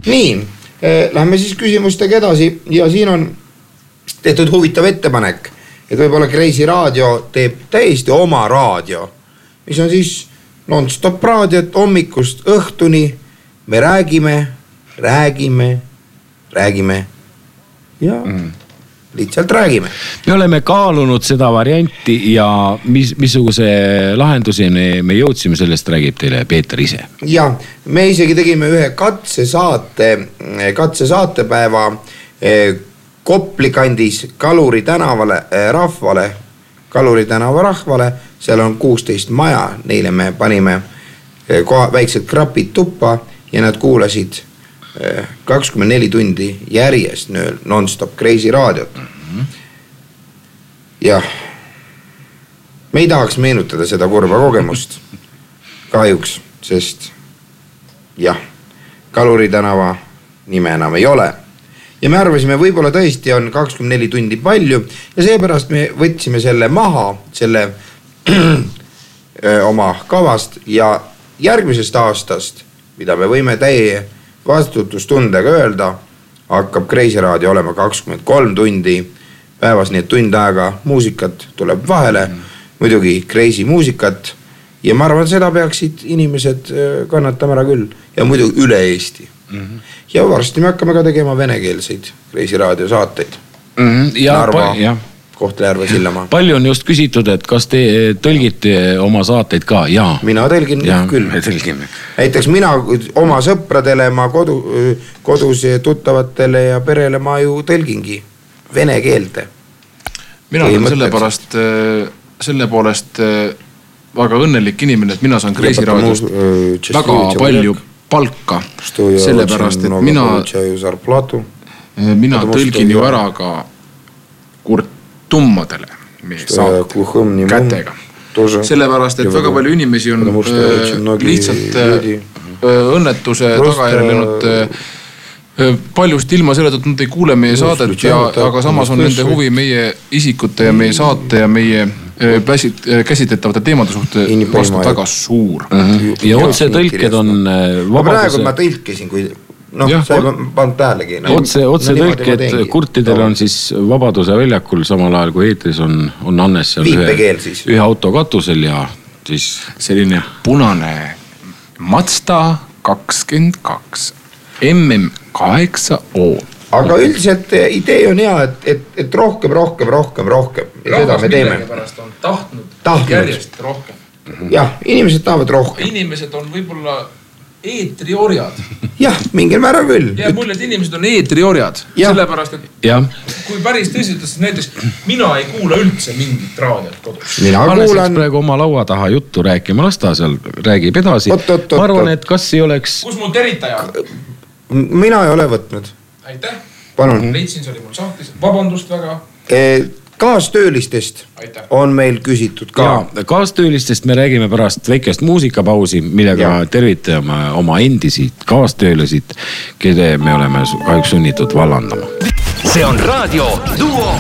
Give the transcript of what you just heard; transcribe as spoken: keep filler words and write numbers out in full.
Nii, lähme siis küsimustega edasi ja siin on tehtud huvitav ettepanek, et võib-olla Kreisi raadio teeb täiesti oma raadio, mis on siis non-stop raadiot hommikust õhtuni. Me räägime, räägime, räägime ja mm. lihtsalt räägime. Me oleme kaalunud seda varianti ja mis, missuguse lahenduseni me jõudsime, sellest räägib teile Peeter ise. Ja, me isegi tegime ühe katsesaate, katsesaatepäeva Kopli kandis Kaluri tänavale rahvale, Kaluri tänava rahvale, seal on kuusteist maja, neile me panime koha, väiksed krapid tuppa ja nad kuulasid kakskümmend neli tundi järjest non-stop Kreisi raadiot. Mm-hmm. Ja me ei tahaks meenutada seda kurva kogemust kahjuks, sest jah, Kaluri tänava nime enam ei ole. Ja me arvasime, võib-olla tõesti on kakskümmend neli tundi palju ja seepärast me võtsime selle maha, selle oma kavast ja järgmisest aastast, mida me võime täie vastutustundega öelda, hakkab Kreisi raadio olema kakskümmend kolm tundi päevas, nii et tund aega muusikat tuleb vahele, muidugi Kreisi muusikat ja ma arvan, seda peaksid inimesed kannatama ära küll ja muidugi üle Eesti. Mm-hmm. Ja varsti me hakkame ka tegema venekeelseid Kreisi raadio saateid. Mm-hmm. Ja, Narva, pa, ja. Kohtla-Järve, Sillamaa. Palju on just küsitud, et kas te tõlgite oma saateid ka? Jaa. Mina tõlgin ja, küll. Tõlgime. Näiteks mina oma sõpradele, ma kodu, kodus tuttavatele ja perele ma ju tõlgingi vene keelte. Mina olen selle pärast, selle poolest väga õnnelik inimene, et mina saan Kreisi raadiost väga palju palka, sellepärast, et mina, mina tõlgin ju ära ka kurtummadele meie saad kätega. Sellepärast, et väga palju inimesi on lihtsalt õnnetuse tagajärjelenud paljust ilma selle, et nad ei kuule meie saadet, ja, aga samas on nende huvi meie isikute ja meie saate ja meie käsitletavate teemade suhte vastu väga suur. Ja otse tõlked on vabaduse... Praegu ma tõlkesin, kui noh, sa ei pannud tähelegi. Otse, otse tõlked kurtidel on siis Vabaduse väljakul samal ajal, kui eetris on, on Annes seal ühe, ühe auto katusel ja siis selline punane Mazda kakskümmend kaks M M kaheksa O. Aga üldiselt idee on hea, et, et, et rohkem, rohkem, rohkem, rohkem. Ja seda me teeme. Pärast on tahtnud, tahtnud järjest rohkem. Jah, inimesed tahavad rohkem. Inimesed on võib-olla eetriorjad. Jah, mingil määral küll. Ja mulle, et inimesed on eetriorjad. Sellepärast, et ja. Kui päris tõsiselt, näiteks mina ei kuula üldse mingit raadiot kodus. Mina Hannes kuulan... praegu oma laua taha juttu rääkima, las ta seal räägib edasi. Ot, ot, ot, ma arvan, et kas ei oleks... Kus mul teritaja? Mina ei ole võtnud. Aitäh. Palun. Leidsin, see oli mul sahtlis. Vabandust väga. Kaastöölistest Aitäh. On meil küsitud ka. Ja, kaastöölistest me räägime pärast väikest muusikapausi, millega ja. Tervitame oma endisid kaastöölesid, kede me oleme kahjuks sunnitud vallandama. See on raadio Duo